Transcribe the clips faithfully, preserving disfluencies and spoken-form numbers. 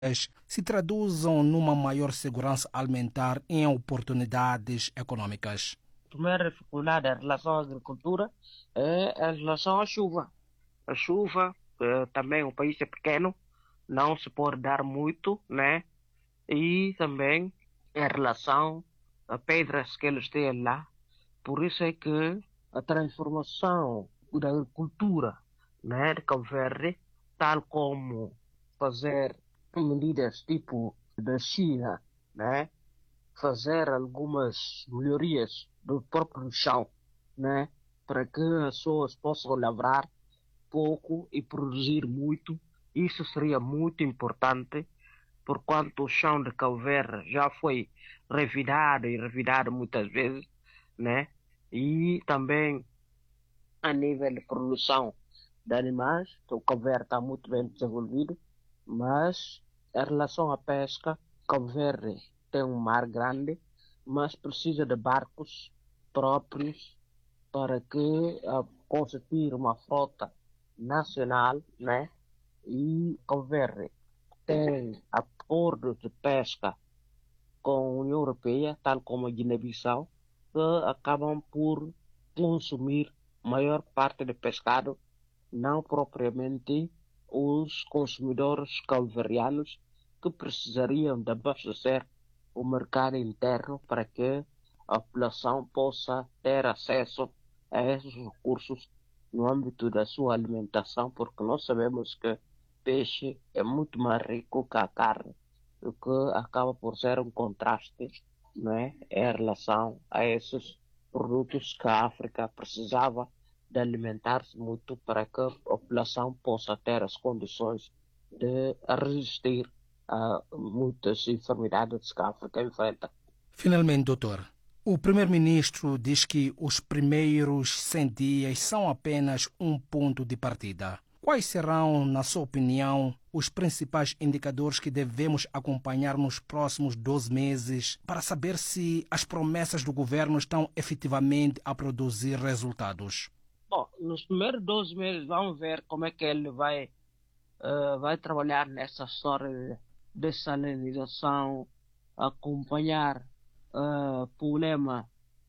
se traduzam numa maior segurança alimentar e em oportunidades econômicas. A primeira dificuldade em relação à agricultura é em relação à chuva. A chuva, eh, também o país é pequeno, não se pode dar muito, né? E também em relação a pedras que eles têm lá. Por isso é que a transformação da agricultura, né, de Cabo Verde, tal como fazer medidas tipo da China, né, fazer algumas melhorias do próprio chão, né, para que as pessoas possam lavrar pouco e produzir muito. Isso seria muito importante, porquanto o chão de Cabo Verde já foi revirado e revirado muitas vezes, né? E também a nível de produção de animais, que o Cabo Verde está muito bem desenvolvido, mas em relação à pesca, Cabo Verde tem um mar grande, mas precisa de barcos próprios para que uh, constituir uma frota nacional, né? E Cabo Verde tem acordos de pesca com a União Europeia, tal como a Guiné-Bissau, que acabam por consumir a maior parte do pescado, não propriamente os consumidores cabo-verdianos que precisariam de abastecer o mercado interno para que a população possa ter acesso a esses recursos no âmbito da sua alimentação, porque nós sabemos que peixe é muito mais rico que a carne, o que acaba por ser um contraste, não é, em relação a esses produtos que a África precisava de alimentar-se muito para que a população possa ter as condições de resistir a muitas enfermidades que a África enfrenta. Finalmente, doutor, o primeiro-ministro diz que os primeiros cem dias são apenas um ponto de partida. Quais serão, na sua opinião, os principais indicadores que devemos acompanhar nos próximos doze meses para saber se as promessas do governo estão efetivamente a produzir resultados? Bom, nos primeiros doze meses vamos ver como é que ele vai, uh, vai trabalhar nessa história de dessalinização, acompanhar o uh, problema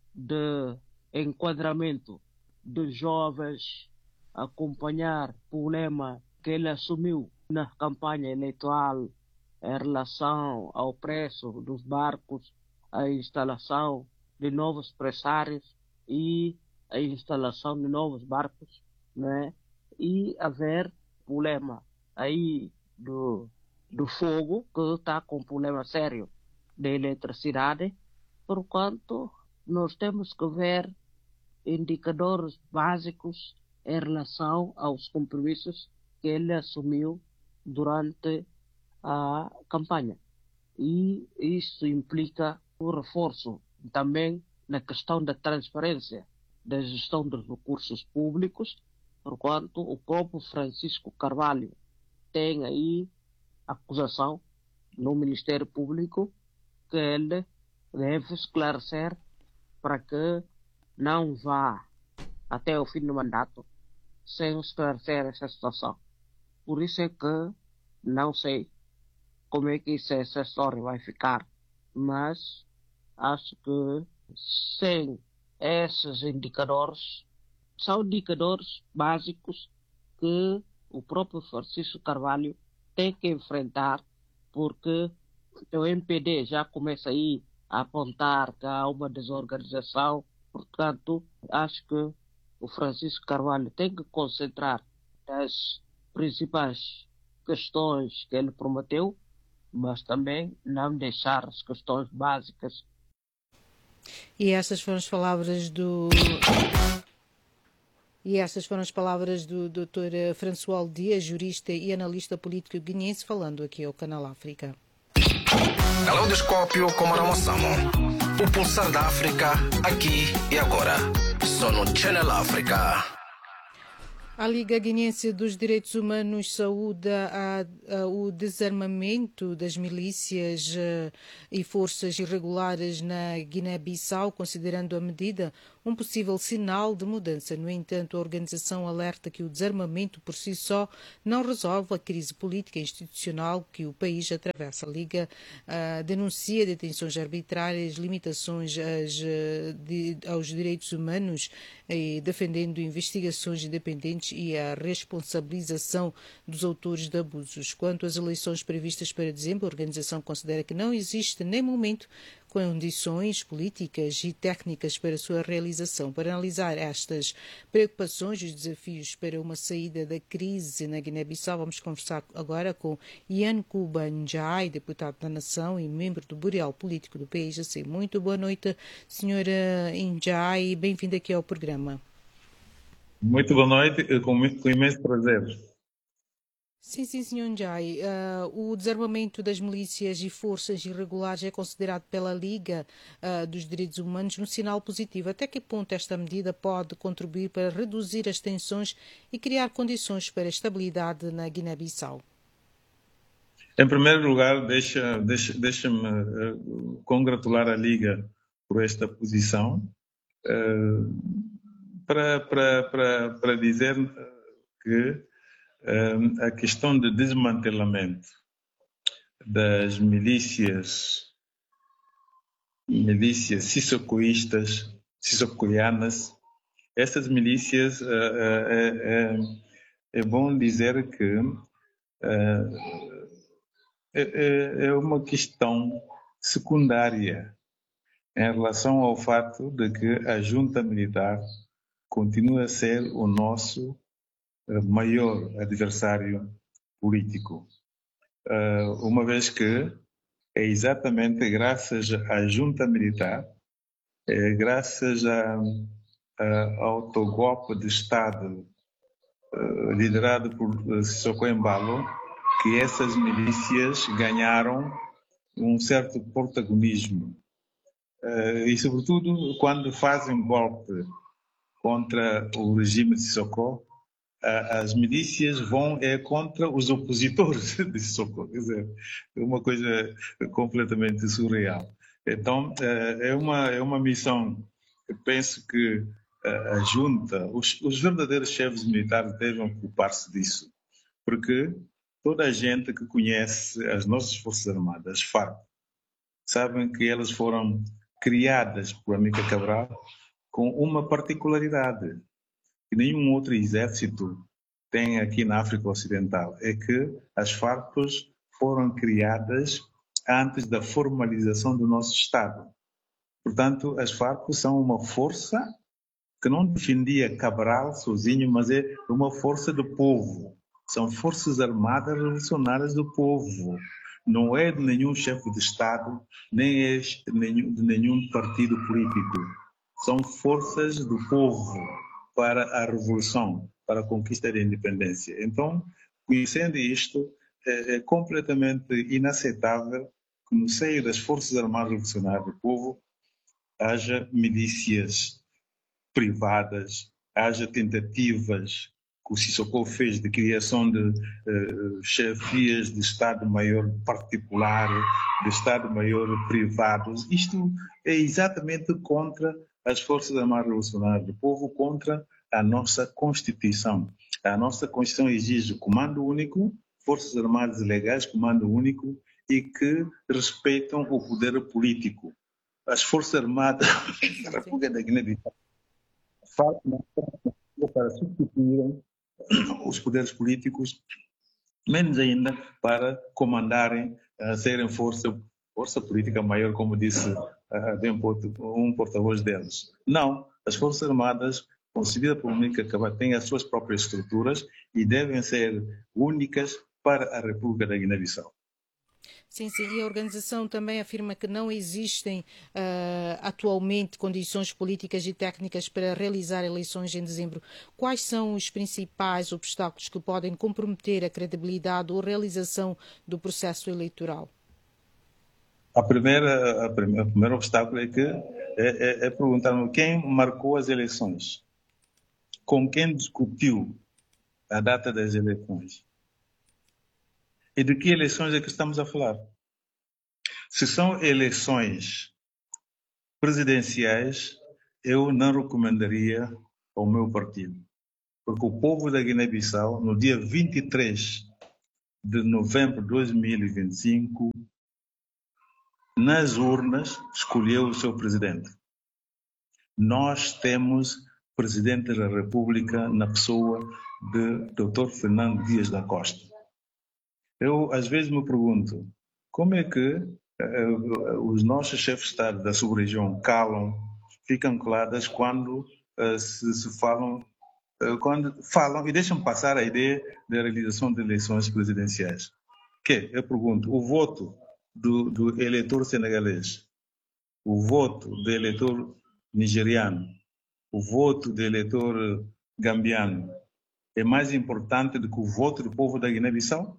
de enquadramento de jovens, acompanhar o problema que ele assumiu na campanha eleitoral em relação ao preço dos barcos, a instalação de novos pressários e a instalação de novos barcos, né? E haver problema aí do, do fogo, que está com um problema sério de eletricidade, porquanto nós temos que ver indicadores básicos em relação aos compromissos que ele assumiu durante a campanha. E isso implica o reforço também na questão da transparência da gestão dos recursos públicos, porquanto o próprio Francisco Carvalho tem aí acusação no Ministério Público que ele deve esclarecer para que não vá até o fim do mandato sem esclarecer essa situação. Por isso é que não sei como é que isso, essa história vai ficar, mas acho que sem esses indicadores, são indicadores básicos que o próprio Francisco Carvalho tem que enfrentar, porque o M P D já começa aí a apontar que há uma desorganização. Portanto, acho que o Francisco Carvalho tem que concentrar as principais questões que ele prometeu, mas também não deixar as questões básicas. E estas foram as palavras do e estas foram as palavras do doutor François Dias, jurista e analista político guineense, falando aqui ao Canal África. Caleidoscópio com Maramossamo. O pulsar da África, aqui e agora. Só no Channel África. A Liga Guinense dos Direitos Humanos saúda a, a, o desarmamento das milícias uh, e forças irregulares na Guiné-Bissau, considerando a medida um possível sinal de mudança. No entanto, a organização alerta que o desarmamento por si só não resolve a crise política e institucional que o país atravessa. A Liga uh, denuncia detenções arbitrárias, limitações às, uh, de, aos direitos humanos e defendendo investigações independentes e a responsabilização dos autores de abusos. Quanto às eleições previstas para dezembro, a organização considera que não existe, nem momento, condições políticas e técnicas para a sua realização. Para analisar estas preocupações e os desafios para uma saída da crise na Guiné-Bissau, vamos conversar agora com Yankuba Njai, deputado da Nação e membro do Bureau Político do P I G C. Muito boa noite, senhora Njai, bem-vinda aqui ao programa. Muito boa noite, com, com imenso prazer. Sim, sim, senhor Njai. Uh, o desarmamento das milícias e forças irregulares é considerado pela Liga uh, dos Direitos Humanos um sinal positivo. Até que ponto esta medida pode contribuir para reduzir as tensões e criar condições para a estabilidade na Guiné-Bissau? Em primeiro lugar, deixa, deixa, deixa-me uh, congratular a Liga por esta posição. Uh, Para, para, para, para dizer que um, a questão de desmantelamento das milícias, milícias sissocoístas, sissocoianas, essas milícias, uh, uh, é, é bom dizer que uh, é, é uma questão secundária em relação ao fato de que a junta militar continua a ser o nosso uh, maior adversário político. Uh, uma vez que é exatamente graças à junta militar, é graças a, a, ao autogolpe de Estado uh, liderado por Sissoko Embalo, que essas milícias ganharam um certo protagonismo. Uh, e, sobretudo, quando fazem golpe contra o regime de Sissoko, as milícias vão é contra os opositores de Sissoko. Quer dizer, é uma coisa completamente surreal. Então, é uma, é uma missão que penso que a junta, os, os verdadeiros chefes militares devem ocupar-se disso, porque toda a gente que conhece as nossas Forças Armadas, as FARC, sabem que elas foram criadas por Amílcar Cabral com uma particularidade que nenhum outro exército tem aqui na África Ocidental, é que as FARC foram criadas antes da formalização do nosso Estado. Portanto, as FARC são uma força que não defendia Cabral sozinho, mas é uma força do povo. São forças armadas revolucionárias do povo. Não é de nenhum chefe de Estado, nem é de nenhum, de nenhum partido político. São forças do povo para a revolução, para a conquista da independência. Então, conhecendo isto, é, é completamente inaceitável que no seio das Forças Armadas Revolucionárias do Povo haja milícias privadas, haja tentativas que o Sissoko fez de criação de uh, chefias de Estado-Maior particular, de Estado-Maior privados. Isto é exatamente contra as Forças Armadas Revolucionárias do Povo, contra a nossa Constituição. A nossa Constituição exige comando único, Forças Armadas legais, comando único, e que respeitam o poder político. As Forças Armadas da República da Guiné-Bissau falam para substituírem os poderes políticos, menos ainda para comandarem, uh, serem força, força política maior, como disse uh, um porta-voz deles. Não, as Forças Armadas, concebidas por Amílcar Cabral, têm as suas próprias estruturas e devem ser únicas para a República da Guiné-Bissau. Sim, sim, e a organização também afirma que não existem uh, atualmente condições políticas e técnicas para realizar eleições em dezembro. Quais são os principais obstáculos que podem comprometer a credibilidade ou realização do processo eleitoral? A primeira, a primeira, o primeiro obstáculo é que é, é, é perguntar-me quem marcou as eleições, com quem discutiu a data das eleições. E de que eleições é que estamos a falar? Se são eleições presidenciais, eu não recomendaria ao meu partido. Porque o povo da Guiné-Bissau, no dia vinte e três de novembro de dois mil e vinte e cinco, nas urnas, escolheu o seu presidente. Nós temos presidente da República na pessoa de doutor Fernando Dias da Costa. Eu, às vezes, me pergunto, como é que uh, os nossos chefes de Estado da sub-região calam, ficam caladas quando uh, se, se falam, uh, quando falam e deixam passar a ideia da realização de eleições presidenciais? Que, eu pergunto, o voto do, do eleitor senegalês, o voto do eleitor nigeriano, o voto do eleitor gambiano é mais importante do que o voto do povo da Guiné-Bissau?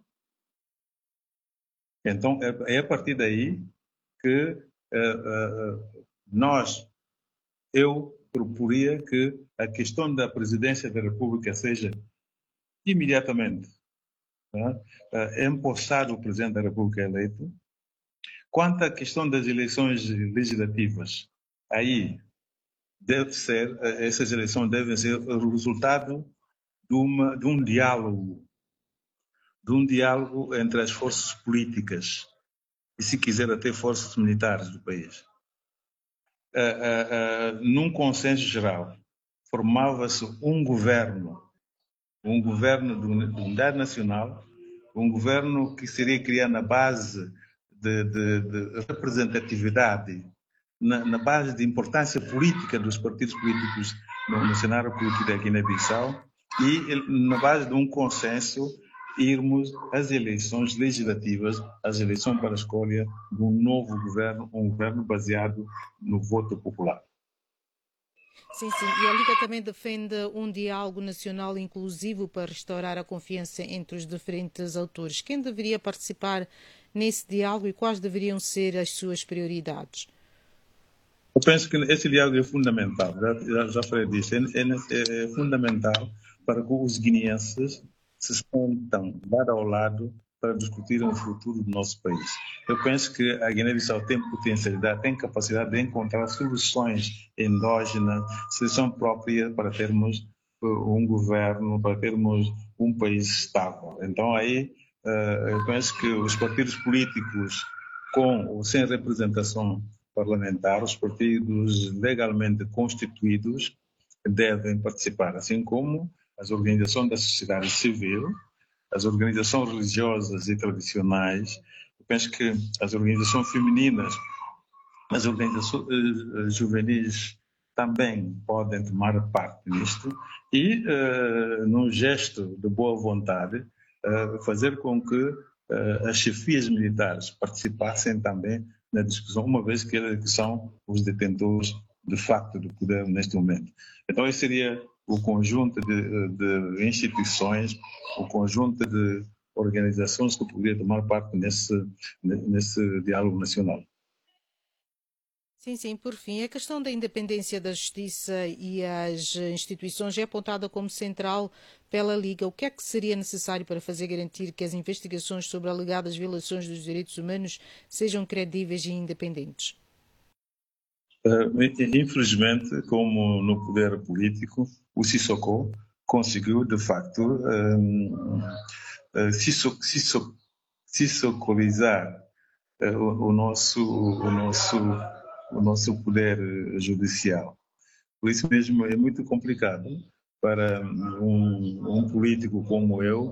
Então, é a partir daí que uh, uh, nós, eu proporia que a questão da presidência da República seja imediatamente uh, uh, empossado o presidente da República eleito. Quanto à questão das eleições legislativas, aí deve ser, uh, essas eleições devem ser o resultado de, uma, de um diálogo de um diálogo entre as forças políticas e, se quiser, até forças militares do país. Uh, uh, uh, num consenso geral, formava-se um governo, um governo de unidade nacional, um governo que seria criado na base de, de, de representatividade, na, na base de importância política dos partidos políticos no, no cenário político da Guiné-Bissau e na base de um consenso irmos às eleições legislativas, às eleições para a escolha de um novo governo, um governo baseado no voto popular. Sim, sim. E a Liga também defende um diálogo nacional inclusivo para restaurar a confiança entre os diferentes autores. Quem deveria participar nesse diálogo e quais deveriam ser as suas prioridades? Eu penso que esse diálogo é fundamental, já, já falei disso, é, é, é fundamental para que os guineenses se sentam lado ao lado para discutir o futuro do nosso país. Eu penso que a Guiné-Bissau tem potencialidade, tem capacidade de encontrar soluções endógenas, solução própria para termos um governo, para termos um país estável. Então aí eu penso que os partidos políticos com ou sem representação parlamentar, os partidos legalmente constituídos devem participar, assim como as organizações da sociedade civil, as organizações religiosas e tradicionais. Eu penso que as organizações femininas, as organizações uh, juvenis também podem tomar parte nisto e, uh, num gesto de boa vontade, uh, fazer com que uh, as chefias militares participassem também na discussão, uma vez que eles são os detentores de facto do poder neste momento. Então, esse seria o conjunto de, de instituições, o conjunto de organizações que poderiam tomar parte nesse, nesse diálogo nacional. Sim, sim. Por fim, a questão da independência da justiça e as instituições é apontada como central pela Liga. O que é que seria necessário para fazer garantir que as investigações sobre alegadas violações dos direitos humanos sejam credíveis e independentes? Uh, infelizmente, como no poder político, o Sissoko conseguiu, de facto, um, uh, sissocolizar uh, o, o, nosso, o, nosso, o nosso poder judicial. Por isso mesmo é muito complicado para um, um político como eu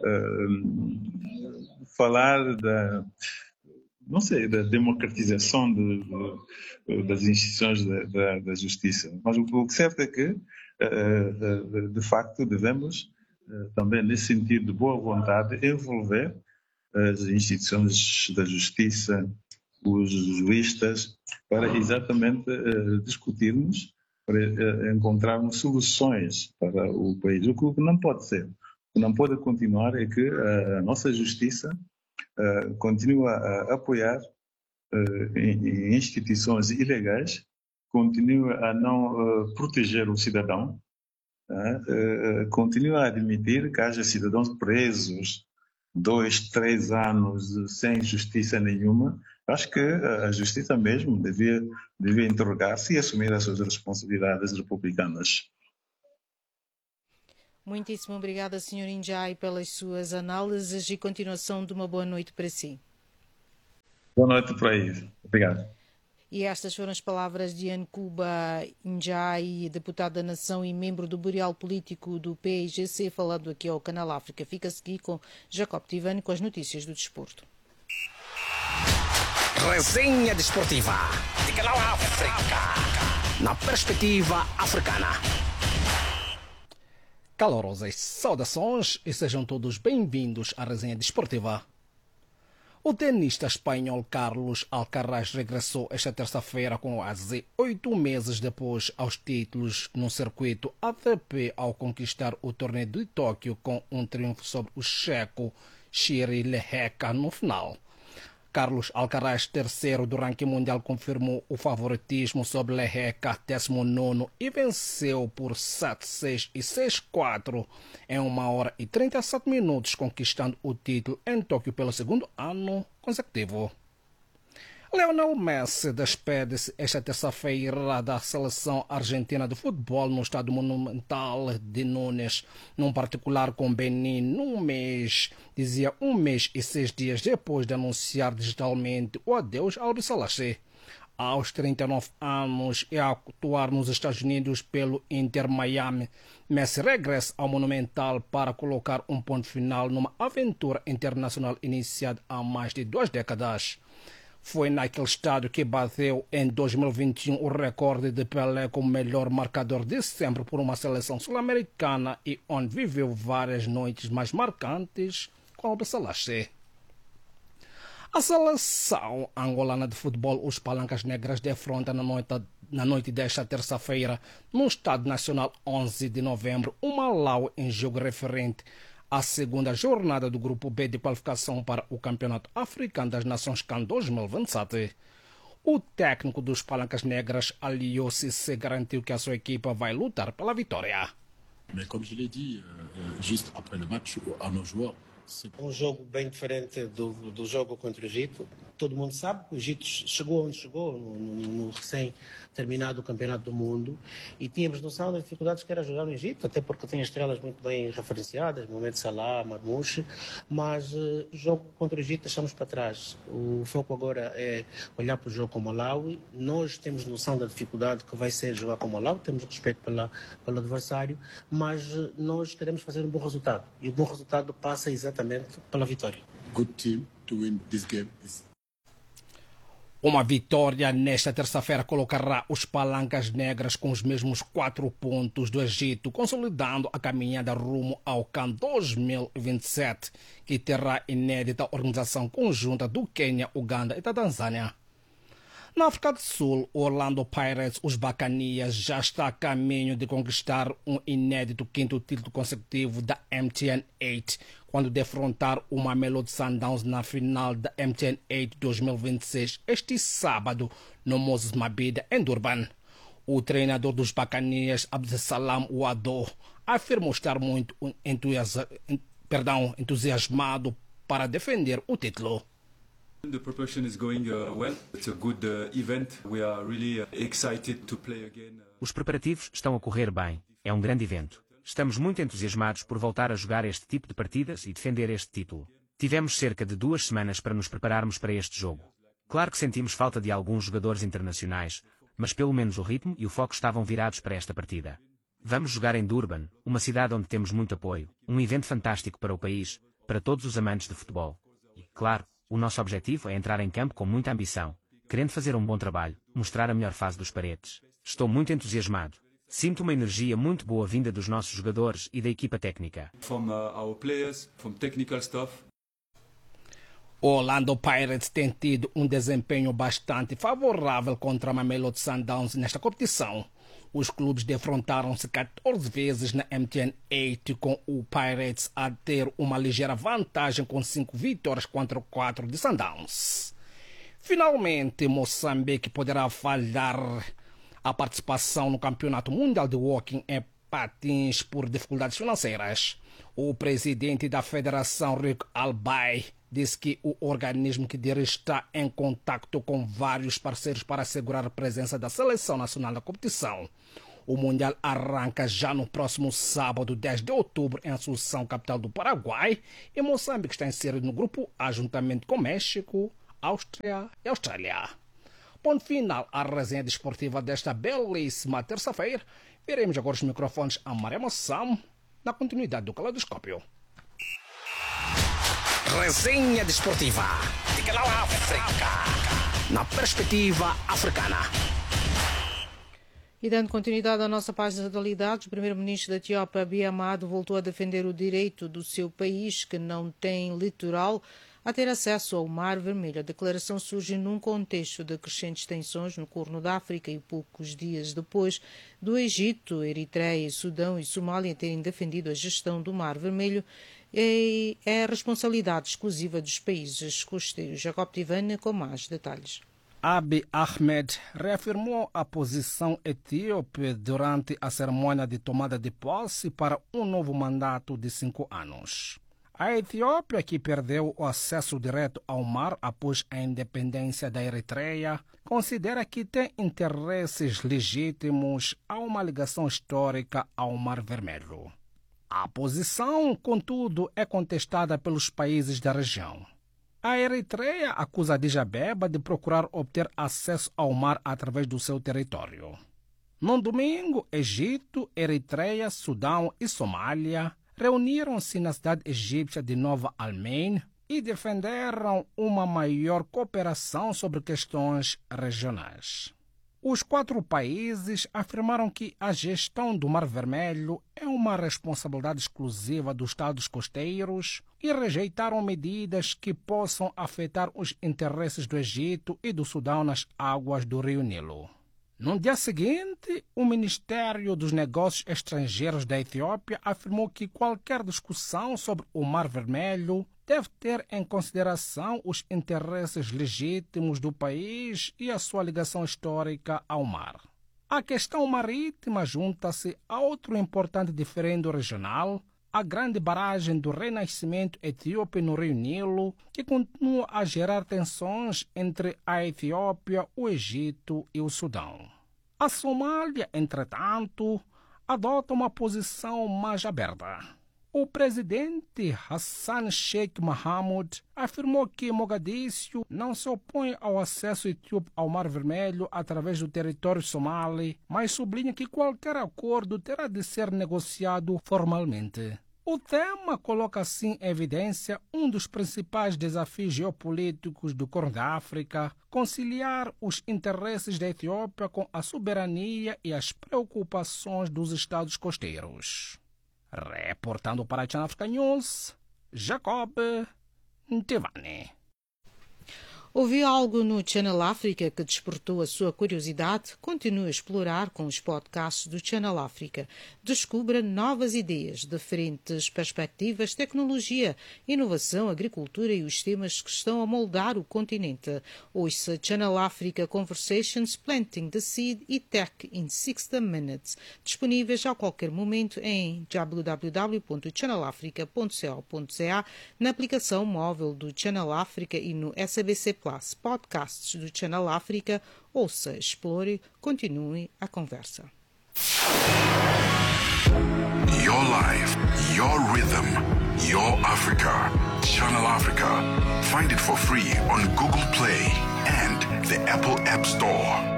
uh, falar da... não sei, da democratização de, de, das instituições da, da, da justiça. Mas o, o certo é que, uh, de facto, devemos, uh, também nesse sentido de boa vontade, envolver as instituições da justiça, os juristas, para exatamente uh, discutirmos, para uh, encontrarmos soluções para o país. O que não pode ser, o que não pode continuar é que a nossa justiça Uh, continua a apoiar uh, em, em instituições ilegais, continua a não uh, proteger o cidadão, uh, uh, continua a admitir que haja cidadãos presos dois, três anos sem justiça nenhuma. Acho que a justiça mesmo devia, devia interrogar-se e assumir as suas responsabilidades republicanas. Muitíssimo obrigada, senhor Njai, pelas suas análises e continuação de uma boa noite para si. Boa noite para aí. Obrigado. E estas foram as palavras de Yankuba Njai, deputado da Nação e membro do Bureau Político do P I G C, falando aqui ao Canal África. Fica a seguir com Jacob Tivani com as notícias do desporto. Resenha desportiva de Canal África, na perspectiva africana. Calorosas saudações e sejam todos bem-vindos à resenha desportiva. O tenista espanhol Carlos Alcaraz regressou esta terça-feira com quase oito meses depois aos títulos no circuito A T P ao conquistar o torneio de Tóquio com um triunfo sobre o checo Jiří Lehecka no final. Carlos Alcaraz, terceiro do ranking mundial, confirmou o favoritismo sobre Lehecka, décimo nono, e venceu por sete a seis e seis a quatro em uma hora e trinta e sete minutos, conquistando o título em Tóquio pelo segundo ano consecutivo. Lionel Messi despede-se esta terça-feira da seleção argentina de futebol no estádio monumental de Núñez, num particular com Benin, num mês, dizia um mês e seis dias depois de anunciar digitalmente o adeus ao Albiceleste. Aos trinta e nove anos e a atuar nos Estados Unidos pelo Inter Miami, Messi regressa ao Monumental para colocar um ponto final numa aventura internacional iniciada há mais de duas décadas. Foi naquele estádio que bateu em dois mil e vinte e um o recorde de Pelé como melhor marcador de sempre por uma seleção sul-americana e onde viveu várias noites mais marcantes com o Albiceleste. A seleção angolana de futebol, os Palancas Negras, defronta na noite, na noite desta terça-feira, no Estádio Nacional onze de novembro, o Malawi em jogo referente à segunda jornada do Grupo B de qualificação para o Campeonato Africano das Nações CAN dois mil e vinte e sete. O técnico dos Palancas Negras, Aliou Cissé, garantiu que a sua equipa vai lutar pela vitória. Mais comme je l'ai dit, euh, juste après le match, à nos joueurs, um jogo bem diferente do, do jogo contra o Egito. Todo mundo sabe que o Egito chegou onde chegou, no, no, no recém-terminado Campeonato do Mundo, e tínhamos noção das dificuldades que era jogar no Egito, até porque tem estrelas muito bem referenciadas, Mohamed Salah, Marmouche, mas o uh, jogo contra o Egito deixamos para trás. O foco agora é olhar para o jogo com o Malawi. Nós temos noção da dificuldade que vai ser jogar com o Malawi, temos respeito pela, pelo adversário, mas uh, nós queremos fazer um bom resultado, e o bom resultado passa exatamente pela vitória. Good team to win this game. Uma vitória nesta terça-feira colocará os Palancas Negras com os mesmos quatro pontos do Egito, consolidando a caminhada rumo ao CAN dois mil e vinte e sete, que terá inédita organização conjunta do Quênia, Uganda e da Tanzânia. Na África do Sul, o Orlando Pirates, os Bacanias, já está a caminho de conquistar um inédito quinto título consecutivo da M T N oito, quando defrontar o Mamelodi Sundowns na final da M T N oito dois mil e vinte e seis este sábado no Moses Mabhida, em Durban. O treinador dos Bacanias, Abdesalam Ouaddo, afirmou estar muito entusiasma, perdão, entusiasmado para defender o título. The preparation is going uh, well. It's a good uh, event. We are really uh, excited to play again. Os preparativos estão a correr bem. É um grande evento. Estamos muito entusiasmados por voltar a jogar este tipo de partidas e defender este título. Tivemos cerca de duas semanas para nos prepararmos para este jogo. Claro que sentimos falta de alguns jogadores internacionais, mas pelo menos o ritmo e o foco estavam virados para esta partida. Vamos jogar em Durban, uma cidade onde temos muito apoio, um evento fantástico para o país, para todos os amantes de futebol. E, claro, o nosso objetivo é entrar em campo com muita ambição, querendo fazer um bom trabalho, mostrar a melhor fase dos Paredes. Estou muito entusiasmado. Sinto uma energia muito boa vinda dos nossos jogadores e da equipa técnica. From uh, our players, from technical staff. O Orlando Pirates tem tido um desempenho bastante favorável contra a Mamelodi Sundowns nesta competição. Os clubes defrontaram-se quatorze vezes na M T N oito, com o Pirates a ter uma ligeira vantagem com cinco vitórias contra quatro de Sundowns. Finalmente, Moçambique poderá falhar a participação no Campeonato Mundial de Walking patins por dificuldades financeiras. O presidente da Federação, Rico Albay, disse que o organismo que dirige está em contacto com vários parceiros para assegurar a presença da seleção nacional na competição. O Mundial arranca já no próximo sábado, dez de outubro, em Assunção, capital do Paraguai, e Moçambique está inserido no grupo A, juntamente com México, Áustria e Austrália. Ponto final à resenha desportiva desta belíssima terça-feira. Veremos agora os microfones a Maria Moção, na continuidade do Caleidoscópio. Resenha desportiva de Canal África, na perspectiva africana. E dando continuidade à nossa página de atualidades, o primeiro-ministro da Etiópia, Abiy Ahmed, voltou a defender o direito do seu país, que não tem litoral, a ter acesso ao Mar Vermelho. A declaração surge num contexto de crescentes tensões no Corno da África e poucos dias depois do Egito, Eritreia, Sudão e Somália terem defendido a gestão do Mar Vermelho, e é a responsabilidade exclusiva dos países costeiros. Jacob Tivane com mais detalhes. Abiy Ahmed reafirmou a posição etíope durante a cerimônia de tomada de posse para um novo mandato de cinco anos. A Etiópia, que perdeu o acesso direto ao mar após a independência da Eritreia, considera que tem interesses legítimos a uma ligação histórica ao Mar Vermelho. A posição, contudo, é contestada pelos países da região. A Eritreia acusa Addis Abeba de procurar obter acesso ao mar através do seu território. No domingo, Egito, Eritreia, Sudão e Somália reuniram-se na cidade egípcia de Nova Almein e defenderam uma maior cooperação sobre questões regionais. Os quatro países afirmaram que a gestão do Mar Vermelho é uma responsabilidade exclusiva dos Estados costeiros e rejeitaram medidas que possam afetar os interesses do Egito e do Sudão nas águas do Rio Nilo. No dia seguinte, o Ministério dos Negócios Estrangeiros da Etiópia afirmou que qualquer discussão sobre o Mar Vermelho deve ter em consideração os interesses legítimos do país e a sua ligação histórica ao mar. A questão marítima junta-se a outro importante diferendo regional, a grande barragem do renascimento etíope no Rio Nilo, que continua a gerar tensões entre a Etiópia, o Egito e o Sudão. A Somália, entretanto, adota uma posição mais aberta. O presidente Hassan Sheikh Mohamud afirmou que Mogadíscio não se opõe ao acesso etíope ao Mar Vermelho através do território somali, mas sublinha que qualquer acordo terá de ser negociado formalmente. O tema coloca assim em evidência um dos principais desafios geopolíticos do Corno da África, conciliar os interesses da Etiópia com a soberania e as preocupações dos estados costeiros. Reportando para a Channel Africa News, Jacob Tivane. Ouviu algo no Channel África que despertou a sua curiosidade? Continue a explorar com os podcasts do Channel África. Descubra novas ideias, diferentes perspectivas, tecnologia, inovação, agricultura e os temas que estão a moldar o continente. Ouça Channel África Conversations, Planting the Seed e Tech in sixty minutes. Disponíveis a qualquer momento em w w w ponto channel africa ponto co ponto za, na aplicação móvel do Channel África e no S B C Plus, podcasts do Channel África. Ouça, explore, continue a conversa. Your life, your rhythm, your Africa. Channel Africa. Find it for free on Google Play and the Apple App Store.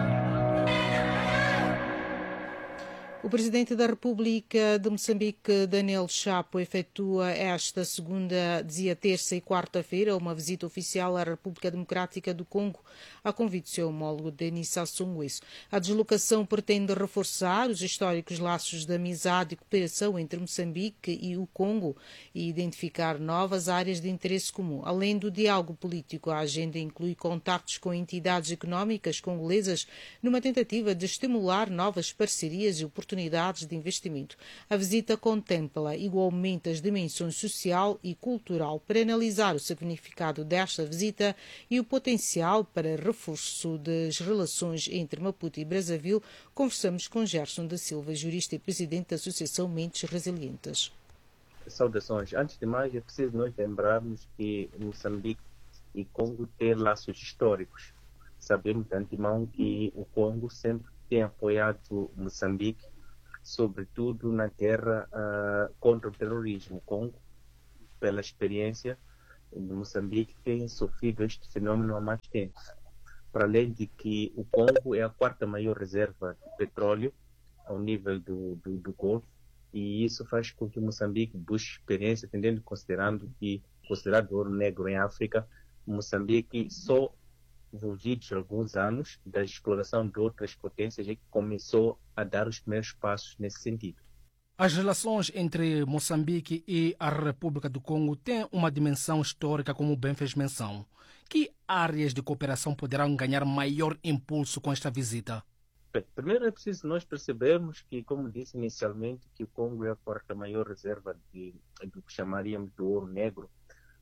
O presidente da República de Moçambique, Daniel Chapo, efetua esta segunda, dia terça e quarta-feira uma visita oficial à República Democrática do Congo, a convite do seu homólogo Denis Sassou Nguesso. A deslocação pretende reforçar os históricos laços de amizade e cooperação entre Moçambique e o Congo e identificar novas áreas de interesse comum. Além do diálogo político, a agenda inclui contactos com entidades económicas congolesas numa tentativa de estimular novas parcerias e oportunidades oportunidades de investimento. A visita contempla igualmente as dimensões social e cultural. Para analisar o significado desta visita e o potencial para reforço das relações entre Maputo e Brazzaville, conversamos com Gerson da Silva, jurista e presidente da Associação Mentes Resilientes. Saudações. Antes de mais, é preciso nós lembrarmos que Moçambique e Congo têm laços históricos. Sabemos de antemão que o Congo sempre tem apoiado Moçambique, sobretudo na guerra uh, contra o terrorismo. O Congo, pela experiência de Moçambique, tem sofrido este fenômeno há mais tempo. Para além de que o Congo é a quarta maior reserva de petróleo ao nível do, do, do Golfo, e isso faz com que Moçambique busque experiência, tendendo considerando que, considerado ouro negro em África, Moçambique só envolvidos alguns anos da exploração de outras potências é que começou a dar os primeiros passos nesse sentido. As relações entre Moçambique e a República do Congo têm uma dimensão histórica, como bem fez menção. Que áreas de cooperação poderão ganhar maior impulso com esta visita? Bem, primeiro é preciso nós percebermos que, como disse inicialmente, que o Congo é a quarta maior reserva de, do que chamaríamos de ouro negro.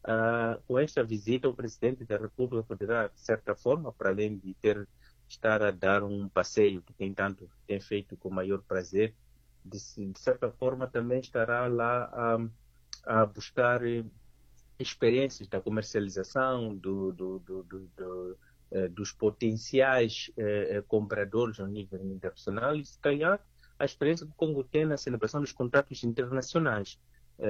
Uh, com esta visita, o presidente da República poderá, de certa forma, para além de ter estar a dar um passeio que tem tanto tem feito com maior prazer, de, de certa forma também estará lá a, a buscar experiências da comercialização do, do, do, do, do dos potenciais eh, compradores ao nível internacional e, se calhar, a experiência que o Congo tem na celebração dos contratos internacionais,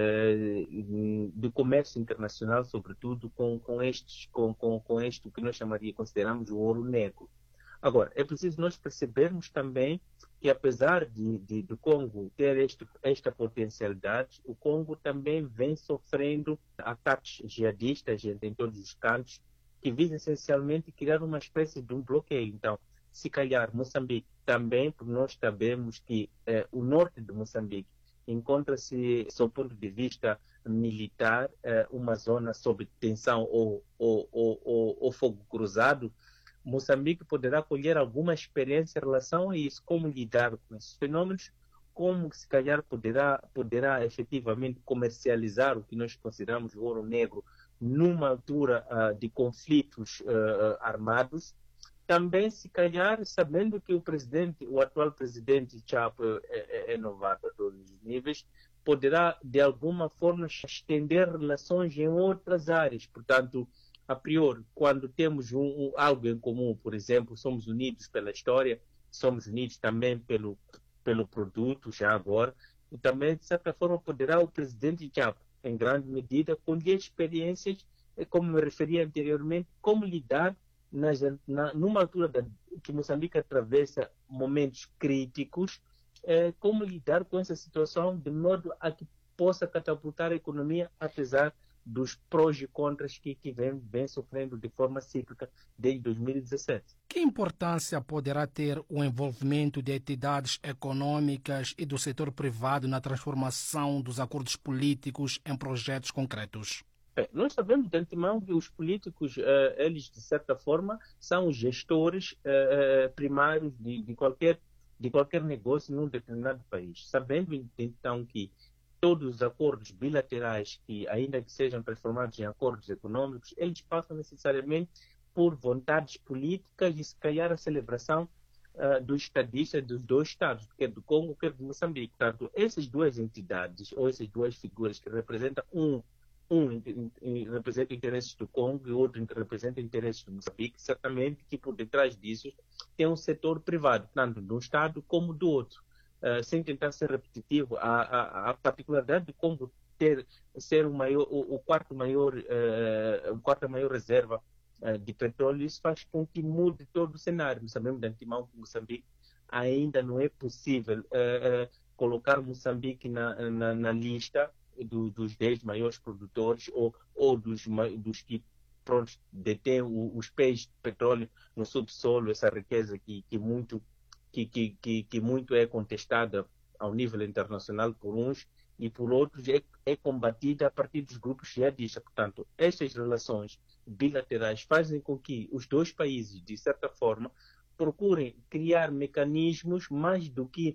eh, de comércio internacional, sobretudo com, com, estes, com, com, com este que nós chamaríamos, consideramos o ouro negro. Agora, é preciso nós percebermos também que, apesar de, de, do Congo ter este, esta potencialidade, o Congo também vem sofrendo ataques jihadistas em todos os cantos, que visa essencialmente criar uma espécie de um bloqueio. Então, se calhar Moçambique também, porque nós sabemos que eh, o norte de Moçambique encontra-se, sob o ponto de vista militar, eh, uma zona sob tensão ou, ou, ou, ou, ou fogo cruzado. Moçambique poderá colher alguma experiência em relação a isso, como lidar com esses fenômenos, como se calhar poderá, poderá efetivamente comercializar o que nós consideramos o ouro negro numa altura uh, de conflitos uh, armados. Também, se calhar, sabendo que o presidente, o atual presidente Chapo é, é, é novato a todos os níveis, poderá, de alguma forma, estender relações em outras áreas. Portanto, a priori, quando temos um, um, algo em comum, por exemplo, somos unidos pela história, somos unidos também pelo, pelo produto, já agora, e também, de certa forma, poderá o presidente Chapo, em grande medida, colher experiências, como me referi anteriormente, como lidar nas, na, numa altura da, que Moçambique atravessa momentos críticos, eh, como lidar com essa situação de modo a que possa catapultar a economia, apesar dos prós e contras que, que vem, vem sofrendo de forma cíclica desde dois mil e dezessete. Que importância poderá ter o envolvimento de entidades econômicas e do setor privado na transformação dos acordos políticos em projetos concretos? Bem, nós sabemos de antemão que os políticos, eh, eles, de certa forma, são os gestores eh, primários de, de, qualquer, de qualquer negócio num determinado país. Sabendo, então, que todos os acordos bilaterais, que ainda que sejam transformados em acordos econômicos, eles passam necessariamente por vontades políticas e, se calhar, a celebração uh, do estadista dos dois Estados, quer do Congo, quer do Moçambique. Portanto, essas duas entidades, ou essas duas figuras que representam um, um representa interesses do Congo e outro representa interesses do Moçambique, certamente que por detrás disso tem um setor privado, tanto do Estado como do outro. Uh, sem tentar ser repetitivo, a, a, a particularidade de Congo ter, ser o, maior, o, o quarto maior, uh, o quarta maior reserva uh, de petróleo, isso faz com que mude todo o cenário. Nós sabemos de antemão que Moçambique ainda não é possível uh, uh, colocar Moçambique na, na, na lista do, dos dez maiores produtores ou, ou dos, dos que pronto, detêm os pés de petróleo no subsolo, essa riqueza que, que muito Que, que, que, que muito é contestada ao nível internacional por uns e por outros é, é combatida a partir dos grupos jihadistas. Portanto, estas relações bilaterais fazem com que os dois países, de certa forma, procurem criar mecanismos mais do que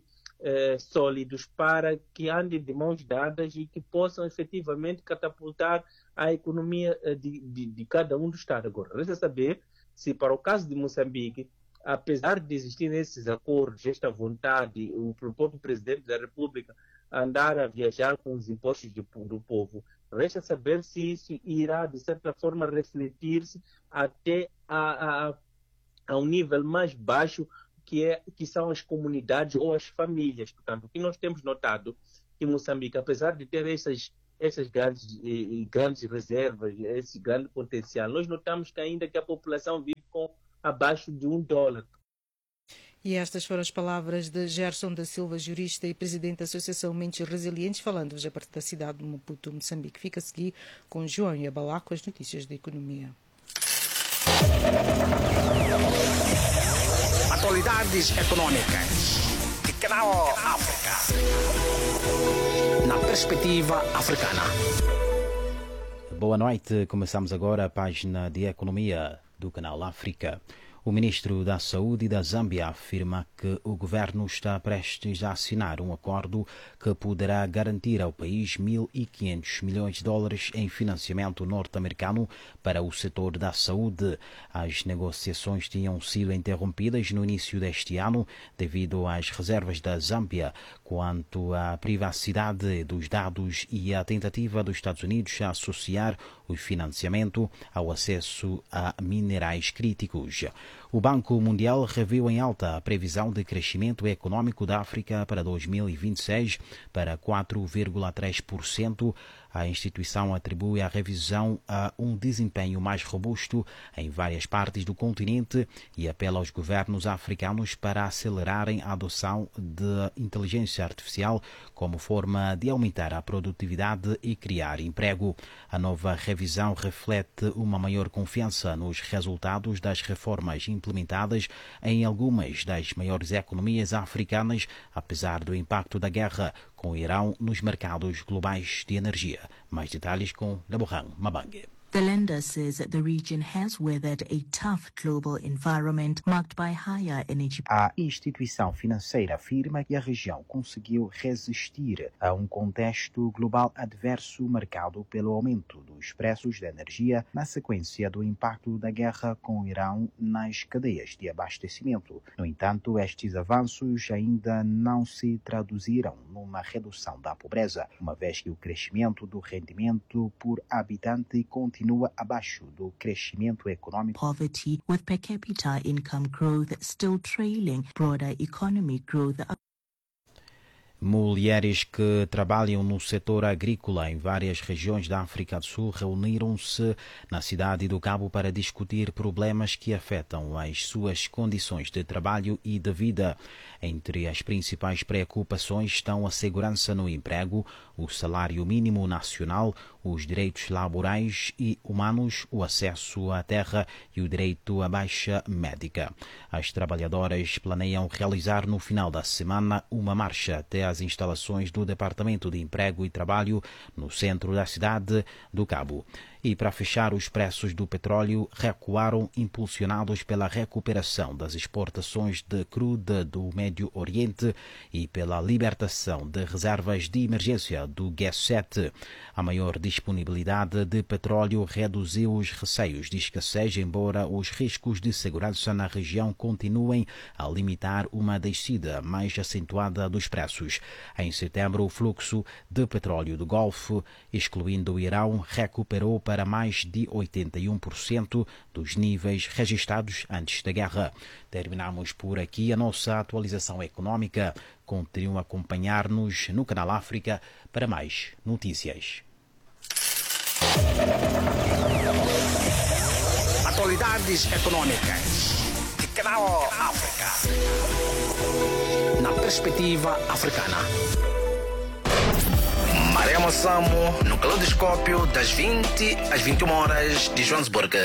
eh, sólidos para que andem de mãos dadas e que possam efetivamente catapultar a economia eh, de, de, de cada um dos Estados. Agora, resta saber se para o caso de Moçambique, apesar de existirem esses acordos, esta vontade, o próprio presidente da República andar a viajar com os impostos do, do povo, resta saber se isso irá, de certa forma, refletir-se até a, a, a um nível mais baixo, que, é, que são as comunidades ou as famílias. Portanto, o que nós temos notado que Moçambique, apesar de ter essas, essas grandes, eh, grandes reservas, esse grande potencial, nós notamos que ainda que a população vive com abaixo de um dólar. E estas foram as palavras de Gerson da Silva, jurista e presidente da Associação Mentes Resilientes, falando-vos a partir da cidade de Maputo, Moçambique. Fica a seguir com João Yabalá com as notícias da economia. Atualidades econômicas de Canal África. Na perspectiva africana. Boa noite. Começamos agora a página de economia do Canal África. O ministro da Saúde da Zâmbia afirma que o governo está prestes a assinar um acordo que poderá garantir ao país mil e quinhentos milhões de dólares em financiamento norte-americano para o setor da saúde. As negociações tinham sido interrompidas no início deste ano devido às reservas da Zâmbia quanto à privacidade dos dados e à tentativa dos Estados Unidos a associar o financiamento ao acesso a minerais críticos. O Banco Mundial reviu em alta a previsão de crescimento econômico da África para dois mil e vinte e seis para quatro vírgula três por cento. A instituição atribui a revisão a um desempenho mais robusto em várias partes do continente e apela aos governos africanos para acelerarem a adoção de inteligência artificial como forma de aumentar a produtividade e criar emprego. A nova revisão reflete uma maior confiança nos resultados das reformas implementadas em algumas das maiores economias africanas, apesar do impacto da guerra com o Irão nos mercados globais de energia. Mais detalhes com Laboran Mabangue. The lender says the region has weathered a tough global environment marked by higher energy. A instituição financeira afirma que a região conseguiu resistir a um contexto global adverso marcado pelo aumento dos preços da energia na sequência do impacto da guerra com o Irão nas cadeias de abastecimento. No entanto, estes avanços ainda não se traduziram numa redução da pobreza, uma vez que o crescimento do rendimento por habitante continua continua abaixo do crescimento econômico. Poverty, with per capita income growth still trailing broader economic growth. Mulheres que trabalham no setor agrícola em várias regiões da África do Sul reuniram-se na cidade do Cabo para discutir problemas que afetam as suas condições de trabalho e de vida. Entre as principais preocupações estão a segurança no emprego, o salário mínimo nacional, os direitos laborais e humanos, o acesso à terra e o direito à baixa médica. As trabalhadoras planeiam realizar no final da semana uma marcha até as instalações do Departamento de Emprego e Trabalho no centro da cidade do Cabo. E para fechar, os preços do petróleo recuaram, impulsionados pela recuperação das exportações de crudo do Médio Oriente e pela libertação de reservas de emergência do G sete. A maior disponibilidade de petróleo reduziu os receios de escassez, embora os riscos de segurança na região continuem a limitar uma descida mais acentuada dos preços. Em setembro, o fluxo de petróleo do Golfo, excluindo o Irão, recuperou para para mais de oitenta e um por cento dos níveis registrados antes da guerra. Terminamos por aqui a nossa atualização econômica. Continuem a acompanhar-nos no Canal África para mais notícias. Atualidades econômicas de Canal África. Na perspectiva africana. Maremo Samo, no Caleidoscópio, das vinte às vinte e uma horas de Joanesburgo.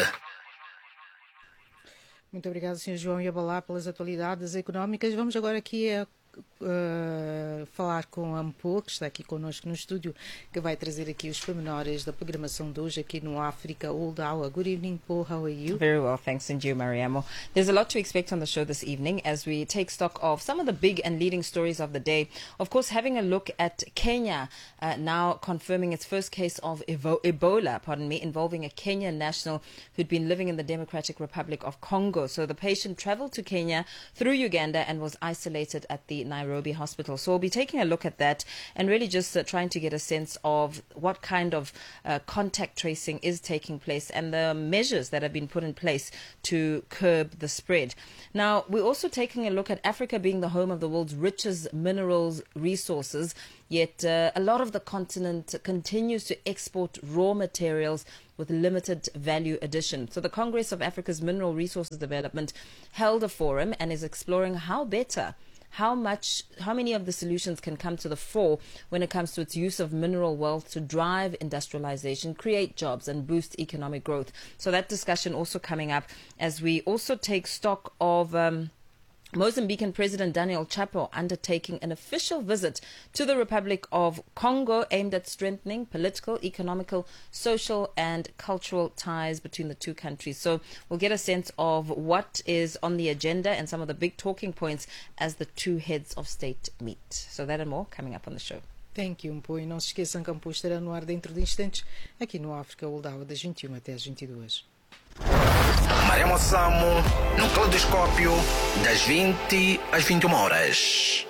Muito obrigado, senhor João Yabalá, pelas atualidades económicas. Vamos agora aqui a uh, falar com a Ampo, que está aqui connosco no estúdio, que vai trazer aqui os pormenores da programação de hoje aqui no África Old Hour. Good evening, Paul. How are you? Very well, thanks, and you, Mariamo. There's a lot to expect on the show this evening as we take stock of some of the big and leading stories of the day. Of course, having a look at Kenya uh, now confirming its first case of Evo- Ebola, pardon me, involving a Kenyan national who'd been living in the Democratic Republic of Congo. So the patient traveled to Kenya through Uganda and was isolated at the Nairobi hospital. So we'll be taking a look at that and really just uh, trying to get a sense of what kind of uh, contact tracing is taking place and the measures that have been put in place to curb the spread. Now, we're also taking a look at Africa being the home of the world's richest minerals resources, yet uh, a lot of the continent continues to export raw materials with limited value addition. So the Congress of Africa's Mineral Resources Development held a forum and is exploring how better How much, how many of the solutions can come to the fore when it comes to its use of mineral wealth to drive industrialization, create jobs, and boost economic growth? So that discussion also coming up as we also take stock of Um, Mozambican President Daniel Chapo undertaking an official visit to the Republic of Congo aimed at strengthening political, economical, social and cultural ties between the two countries. So we'll get a sense of what is on the agenda and some of the big talking points as the two heads of state meet. So that and more coming up on the show. Thank you, Mpo. E não se esqueçam que a Mpo estará no ar dentro de instantes aqui no África Old Hour das vinte e uma até às vinte e duas. Mariamo Samo no Caleidoscópio das vinte às vinte e uma horas.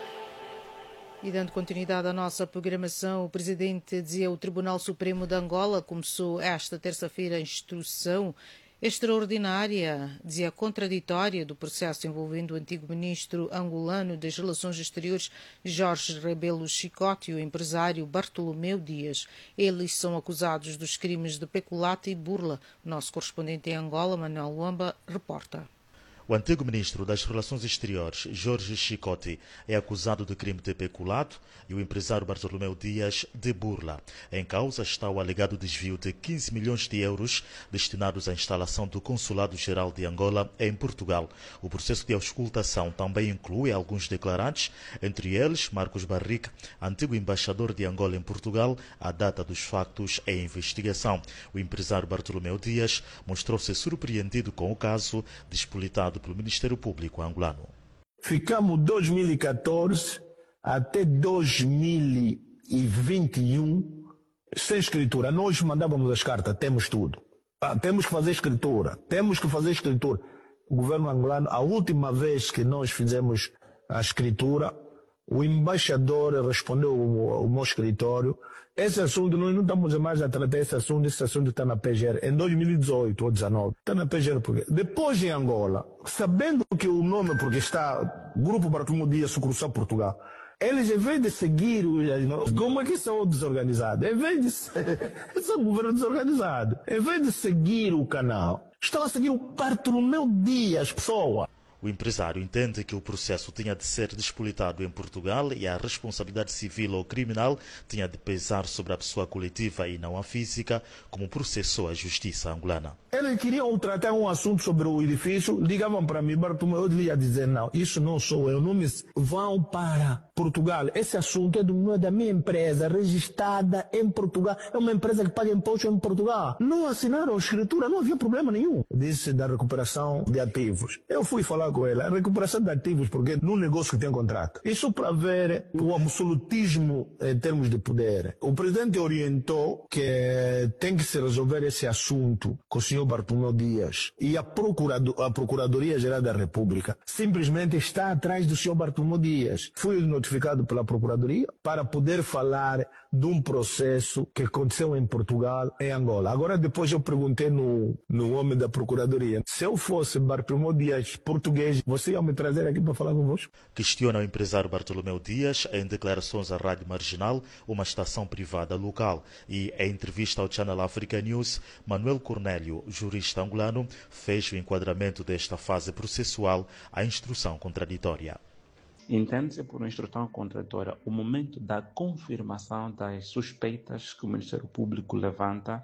E dando continuidade à nossa programação, o presidente dizia o Tribunal Supremo de Angola começou esta terça-feira a instrução extraordinária, dizia contraditória, do processo envolvendo o antigo ministro angolano das Relações Exteriores, Jorge Rebelo Chicote, e o empresário Bartolomeu Dias. Eles são acusados dos crimes de peculato e burla. O nosso correspondente em Angola, Manuel Luamba, reporta. O antigo ministro das Relações Exteriores, Jorge Chicote, é acusado de crime de peculato e o empresário Bartolomeu Dias de burla. Em causa está o alegado desvio de quinze milhões de euros destinados à instalação do Consulado-Geral de Angola em Portugal. O processo de auscultação também inclui alguns declarantes, entre eles Marcos Barrica, antigo embaixador de Angola em Portugal, à data dos factos em investigação. O empresário Bartolomeu Dias mostrou-se surpreendido com o caso, despolitado pelo Ministério Público angolano. Ficamos dois mil e catorze até dois mil e vinte e um sem escritura. Nós mandávamos as cartas, temos tudo. Ah, temos que fazer escritura, temos que fazer escritura. O governo angolano, a última vez que nós fizemos a escritura, o embaixador respondeu ao, ao meu escritório: esse assunto, nós não estamos mais a tratar esse assunto, esse assunto está na P G R, em dois mil e dezoito ou dezenove, está na P G R. Porque depois em Angola, sabendo que o nome, porque está Grupo Bartolomeu Dias, sucursal Portugal, eles, em vez de seguir, como é que são desorganizados? Em vez de ser, são governo desorganizado, em vez de seguir o canal, estão a seguir o Bartolomeu Dias, pessoa. O empresário entende que o processo tinha de ser despolitado em Portugal e a responsabilidade civil ou criminal tinha de pesar sobre a pessoa coletiva e não a física, como processou a justiça angolana. Eles queriam tratar um assunto sobre o edifício, ligavam para mim, Bartolomeu, eu devia dizer: não, isso não sou eu, não me... vão para Portugal. Esse assunto é, do, é da minha empresa, registrada em Portugal. É uma empresa que paga imposto em Portugal. Não assinaram a escritura, não havia problema nenhum. Disse da recuperação de ativos. Eu fui falar com ele, a recuperação de ativos, porque no negócio que tem contrato. Isso para ver o absolutismo em termos de poder. O presidente orientou que tem que se resolver esse assunto com o senhor Bartolomeu Dias. E a, Procurado, a Procuradoria-Geral da República simplesmente está atrás do senhor Bartolomeu Dias. Fui notificado pela Procuradoria para poder falar de um processo que aconteceu em Portugal, em Angola. Agora, depois eu perguntei no, no homem da Procuradoria: se eu fosse Bartolomeu Dias português, você ia me trazer aqui para falar convosco? Questiona o empresário Bartolomeu Dias em declarações à Rádio Marginal, uma estação privada local. E em entrevista ao Channel Africa News, Manuel Cornélio, jurista angolano, fez o enquadramento desta fase processual à instrução contraditória. Entende-se por uma instrução contraditória o momento da confirmação das suspeitas que o Ministério Público levanta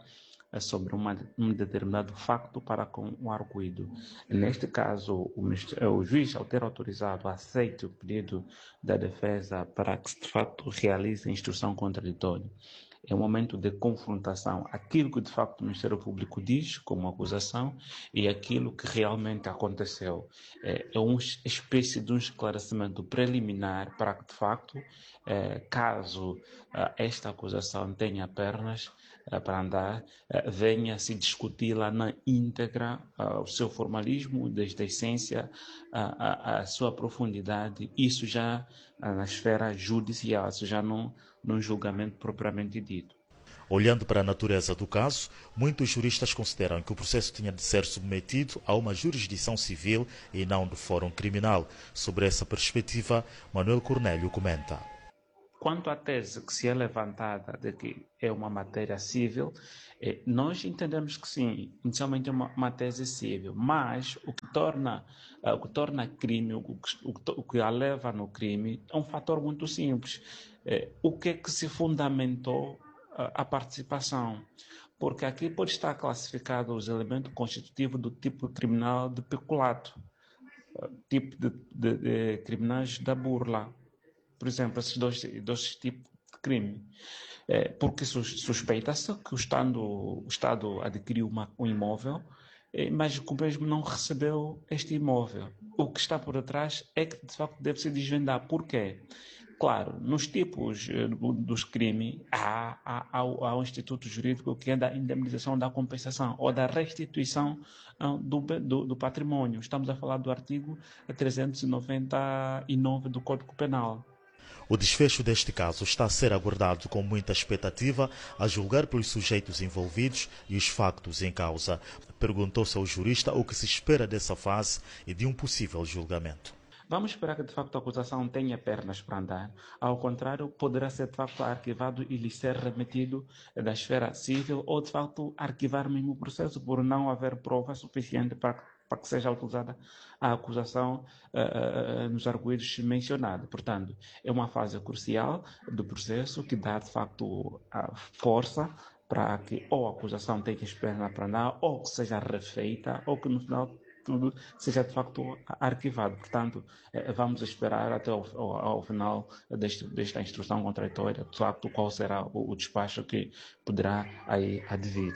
sobre uma, um determinado facto para com o arguido. Neste caso, o, o juiz, ao ter autorizado, aceite o pedido da defesa para que se de facto realize a instrução contraditória. É um momento de confrontação, aquilo que de facto o Ministério Público diz como acusação e aquilo que realmente aconteceu. É, é uma espécie de um esclarecimento preliminar para que de facto, é, caso é, esta acusação tenha pernas é, para andar, é, venha se discuti-la na íntegra, é, o seu formalismo, desde a essência, a, a, a sua profundidade, isso já é, na esfera judicial, isso já não num julgamento propriamente dito. Olhando para a natureza do caso, muitos juristas consideram que o processo tinha de ser submetido a uma jurisdição civil e não do fórum criminal. Sobre essa perspectiva, Manuel Cornélio comenta. Quanto à tese que se é levantada de que é uma matéria civil, eh, nós entendemos que sim, inicialmente é uma, uma tese civil, mas o que torna, uh, o que torna crime, o que, o, o que a leva no crime, é um fator muito simples. Eh, o que é que se fundamentou uh, a participação? Porque aqui pode estar classificado os elementos constitutivos do tipo criminal de peculato, uh, tipo de, de, de criminais da burla. Por exemplo, esses dois, dois tipos de crime. É, porque suspeita-se que o Estado, o Estado adquiriu uma, um imóvel, é, mas o mesmo não recebeu este imóvel. O que está por detrás é que, de facto, deve se desvendar. Por quê? Claro, nos tipos uh, dos crimes, há, há, há, há um instituto jurídico que é da indemnização, da compensação ou da restituição uh, do, do, do patrimônio. Estamos a falar do artigo trezentos e noventa e nove do Código Penal. O desfecho deste caso está a ser aguardado com muita expectativa, a julgar pelos sujeitos envolvidos e os factos em causa. Perguntou-se ao jurista o que se espera dessa fase e de um possível julgamento. Vamos esperar que de facto a acusação tenha pernas para andar. Ao contrário, poderá ser de facto arquivado e lhe ser remetido da esfera civil ou de facto arquivar mesmo o processo por não haver prova suficiente para para que seja utilizada a acusação uh, uh, nos arguidos mencionados. Portanto, é uma fase crucial do processo que dá, de facto, a força para que ou a acusação tenha pernas para andar, ou que seja refeita, ou que no final tudo seja, de facto, arquivado. Portanto, uh, vamos esperar até ao, ao, ao final deste, desta instrução contraditória, de facto, qual será o, o despacho que poderá aí advir.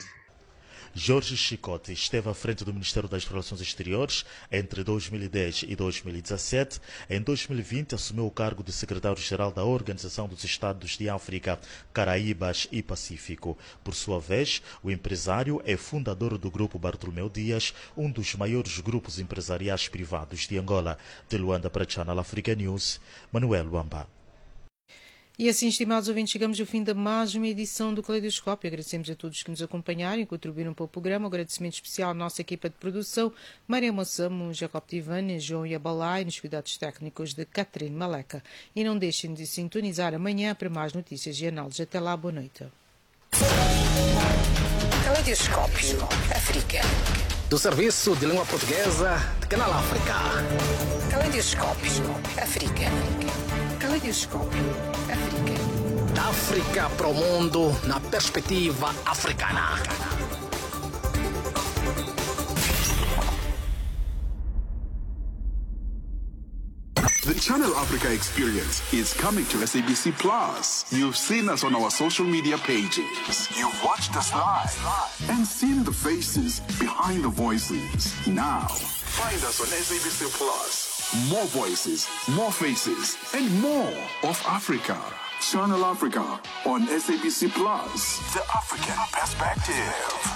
Jorge Chicote esteve à frente do Ministério das Relações Exteriores entre dois mil e dez e dois mil e dezassete. Em dois mil e vinte, assumiu o cargo de secretário-geral da Organização dos Estados de África, Caraíbas e Pacífico. Por sua vez, o empresário é fundador do Grupo Bartolomeu Dias, um dos maiores grupos empresariais privados de Angola. De Luanda para Channel Africa News, Manuel Luamba. E assim, estimados ouvintes, chegamos ao fim de mais uma edição do Caleidoscópio. Agradecemos a todos que nos acompanharam e contribuíram para o programa. Um agradecimento especial à nossa equipa de produção, Maria Moçamo, Jacob Tivane, João Yabalá e nos cuidados técnicos de Catherine Maleca. E não deixem de sintonizar amanhã para mais notícias e análises. Até lá, boa noite. Caleidoscópio África. Do Serviço de Língua Portuguesa de Canal África. Caleidoscópio África. Caleidoscópio África. Da África para o mundo na perspectiva africana. The Channel Africa experience is coming to S A B C Plus. You've seen us on our social media pages. You've watched us live and seen the faces behind the voices. Now, find us on S A B C Plus. More voices, more faces, and more of Africa. Channel Africa on S A B C Plus. The African Perspective.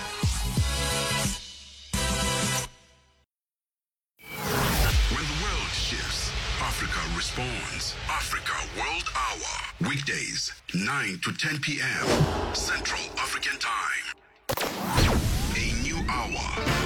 Africa responds. Africa World Hour. Weekdays, nine to ten p.m. Central